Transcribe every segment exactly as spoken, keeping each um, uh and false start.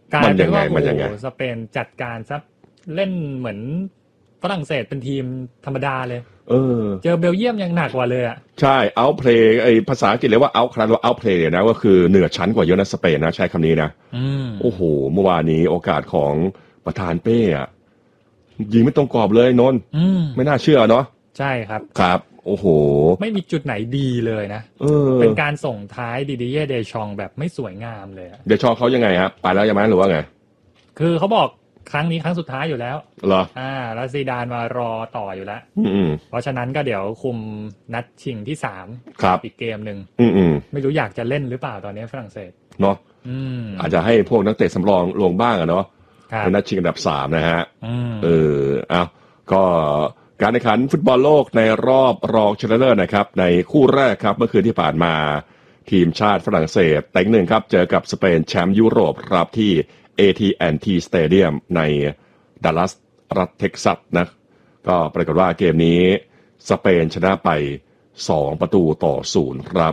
กลายเป็นว่าโอ้โหสเปนจัดการซะเล่นเหมือนฝรั่งเศสเป็นทีมธรรมดาเลยเออเจอเบลเยียมยังหนักกว่าเลยอ่ะใช่เอาเพลย์ไอภาษาอังกฤษเรียกว่าเอาคลาสว่าเอาเพลย์นะก็คือเหนือชั้นกว่าเยอะนะสเปนนะใช้คำนี้นะโอ้โหเมื่อวานนี้โอกาสของประธานเป้อะยิงไม่ตรงกรอบเลยนนท์ไม่น่าเชื่อเนาะใช่ครับครับโอ้โหไม่มีจุดไหนดีเลยนะเออเป็นการส่งท้ายดิดิเย่เดชองแบบไม่สวยงามเลยเดชองเขายังไงครับไปแล้วยังไงหรือว่าไงคือเขาบอกครั้งนี้ครั้งสุดท้ายอยู่แล้วเหรออ่าแล้วซีดานมารอต่ออยู่แล้วอืมเพราะฉะนั้นก็เดี๋ยวคุมนัดชิงที่สามครับอีกเกมนึงอืมไม่รู้อยากจะเล่นหรือเปล่าตอนนี้ฝรั่งเศสเนาะอาจจะให้พวกนักเตะสำรองลงบ้างอะเนาะในนัดชิงอันดับสามนะฮะเออเอาก็การแข่งขันฟุตบอลโลกในรอบรองชนะเลิศนะครับในคู่แรกครับเมื่อคืนที่ผ่านมาทีมชาติฝรั่งเศสเต็งหนึ่งครับเจอกับสเปนแชมป์ยุโรปครับที่ เอ ที แอนด์ ที Stadium ในดัลลัสรัฐเท็กซัสนะก็ปรากฏว่าเกมนี้สเปนชนะไปสองประตูต่อศูนย์ครับ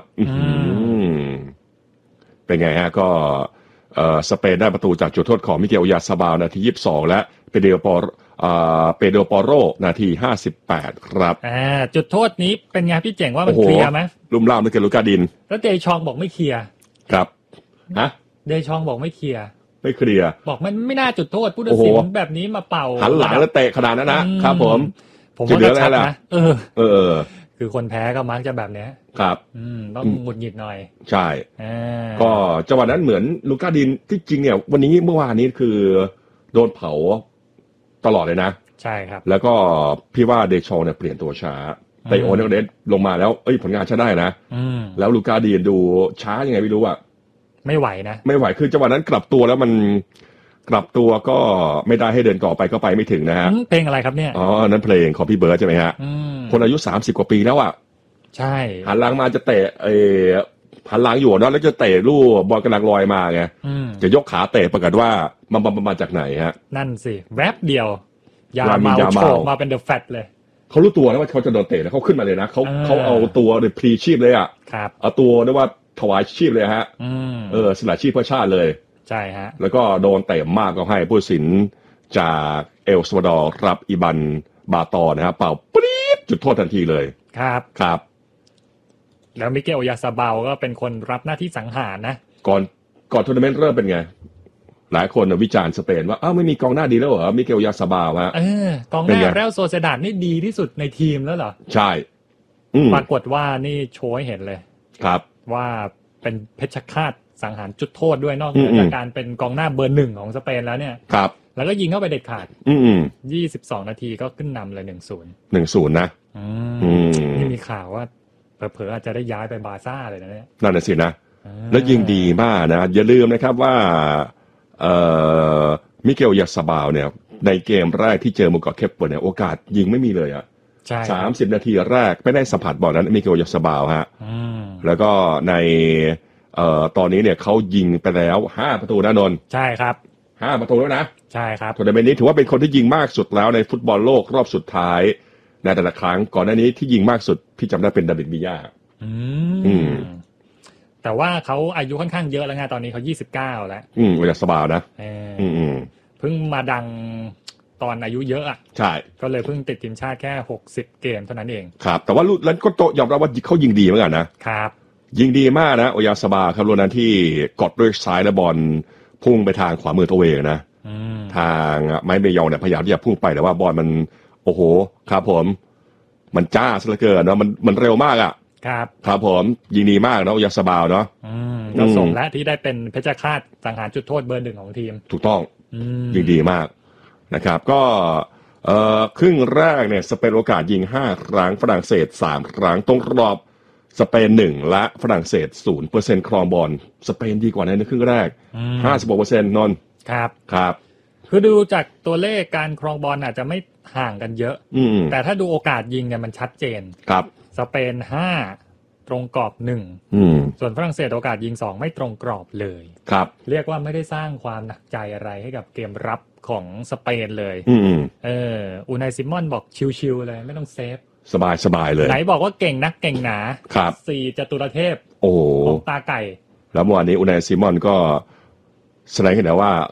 เป็นไงฮะก็สเปนได้ประตูจากจุดโทษของมิเกล ยาซาบาลนาทียี่สิบสองและเปเดโอปอเปโดปอโรนาทีห้าสิบแปดครับอ่าจุดโทษนี้เป็นไงพี่เจ๋งว่ามันเคลียร์ไหมลุ่มล่ามด้วยเกลูกาดินแล้วเดชองบอกไม่เคลียร์ครับฮะเดชองบอกไม่เคลียร์ไม่เคลียร์บอกมันไม่น่าจุดโทษผู้ตัดสินแบบนี้มาเป่าหันหลังแล้วเตะขนาดนั้นนะครับผมผมว่าชัดนะเออเออคือคนแพ้ก็มักจะแบบเนี้ยครับอืมต้องหงุดหงิดหน่อยใช่ก็จังหวะนั้นเหมือนลูก้าดินที่จริงเนี่ยวันนี้เมื่อวานนี้คือโดนเผาตลอดเลยนะใช่ครับแล้วก็พี่ว่าเดชองเนี่ยเปลี่ยนตัวช้าไตโอเนเดสลงมาแล้วเอ้ยผลงานใช้ได้นะแล้วลูก้าดินดูช้ายังไงไม่รู้อะไม่ไหวนะไม่ไหวคือจังหวะนั้นกลับตัวแล้วมันกลับตัวก็ไม่ได้ให้เดินก่อไปก็ไปไม่ถึงนะฮะเพลงอะไรครับเนี่ยอ๋อนั้นเพลงของพี่เบิร์ดใช่ไหมฮะคนอายุสามสิบกว่าปีแล้วอ่ะใช่หันหลังมาจะเตะเออหันหลังอยู่เนาะแล้วจะเตะลูกบอลกำลังลอยมาไงจะยกขาเตะปรากฏว่ามันมาจากไหนฮะนั่นสิแวบเดียวยาเมาโฉบมาเป็นเดอะแฟตเลยเขารู้ตัวนะว่าเขาจะโดนเตะแล้วเขาขึ้นมาเลยนะเขาเขาเอาตัวโดยพลีชีพเลยอ่ะเอาตัวเรียกว่าถวายชีพเลยฮะเออสละชีพเพื่อชาติเลยใช่ฮะแล้วก็โดนเตะมากก็ให้ผู้ตัดสินจากเอลซัลวาดอร์รับอิบันบาตอนะครับเป่าปี๊ดจุดโทษทันทีเลยครับครับแล้วมิเกล ยาซาบาลก็เป็นคนรับหน้าที่สังหารนะก่อนก่อนทัวร์นาเมนต์เริ่มเป็นไงหลายคนวิจารณ์สเปนว่าอ้าวไม่มีกองหน้าดีแล้วเหรอมิเกล ยาซาบาลวะเออกองหน้าเรอัลโซเซดาดนี่ดีที่สุดในทีมแล้วเหรอใช่ปรากฏว่านี่โชว์ให้เห็นเลยครับว่าเป็นเพชฌฆาตสังหารจุดโทษด้วยนอกจากการเป็นกองหน้าเบอร์หนึ่งของสเปนแล้วเนี่ยครับแล้วก็ยิงเข้าไปเด็ดขาดอืมยี่สิบสองนาทีก็ขึ้นนำเลยหนึ่งศูนย์หนึ่งศูนย์นะอืมนี่มีข่าวว่าเผลอๆอาจจะได้ย้ายไปบาร์ซ่าเลยนะเนี่ยนั่นน่ะสินะแล้วยิงดีมากนะอย่าลืมนะครับว่าเอ่อมิเกล ยาซาบาลเนี่ยในเกมแรกที่เจอมุกเคปเปอร์เนี่ยโอกาสยิงไม่มีเลยอ่ะใช่สามสิบนาทีแรกไม่ได้สัมผัสบอลนั้นมิเกล ยาซาบาลฮะแล้วก็ในเอ่อตอนนี้เนี่ยเขายิงไปแล้วห้าประตูนะนนท์ใช่ครับห้าประตูแล้วนะใช่ครับทัวร์นาเมนต์นี้ถือว่าเป็นคนที่ยิงมากสุดแล้วในฟุตบอลโลกรอบสุดท้ายในแต่ละครั้งก่อนหน้านี้ที่ยิงมากสุดพี่จำได้เป็นดาวิดวิยาอืมแต่ว่าเขาอายุค่อนข้างเยอะแล้วไงตอนนี้เขายี่สิบเก้าแล้วอืมยาซาบาลนะอืมเพิ่งมาดังตอนอายุเยอะอ่ะใช่ก็เลยเพิ่งติดทีมชาติแค่หกสิบเกมเท่านั้นเองครับแต่ว่าลูกนั้นก็ยอมรับว่าเขายิงดีเหมือนกันนะครับยิงดีมากนะโอยาซาบาครับลูกนั้นที่กดด้วยซ้ายและบอลพุ่งไปทางขวามือตัวเองนะทางไมค์เมยองเนี่ยพยายามที่จะพุ่งไปแต่ว่าบอลมันโอ้โหครับผมมันจ้าซะเหลือเกินเนาะมันมันเร็วมากอ่ะครับครับผมยิงดีมากเนาะโอยาซาบาเนาะก็สมแล้วที่ได้เป็นเพชฌฆาตสังหารจุดโทษเบอร์หนึ่งของทีมถูกต้องยิงดีมากนะครับก็เอ่อครึ่งแรกเนี่ยสเปนโอกาสยิงห้าครั้งฝรั่งเศสสามครั้งตรงรอบสเปนหนึ่งและฝรั่งเศส ศูนย์เปอร์เซ็นต์ ครองบอลสเปนดีกว่าในครึ่งแรก ห้าสิบหกเปอร์เซ็นต์ นนท์ครับครับคือดูจากตัวเลขการครองบอลอาจจะไม่ห่างกันเยอะแต่ถ้าดูโอกาสยิงเนี่ยมันชัดเจนครับสเปนห้าตรงกรอบหนึ่งส่วนฝรั่งเศสโอกาสยิงสองไม่ตรงกรอบเลยครับเรียกว่าไม่ได้สร้างความหนักใจอะไรให้กับเกมรับของสเปนเลยเอออูไนซิมอนบอกชิวๆเลยไม่ต้องเซฟสบายสบายเลยไหนบอกว่าเก่งนักเก่งหนาครับสี่จตุรเทพโอ้ของตาไก่แล้วเมื่อวานนี้อูไนซิมอนก็แสดงให้เห็นว่า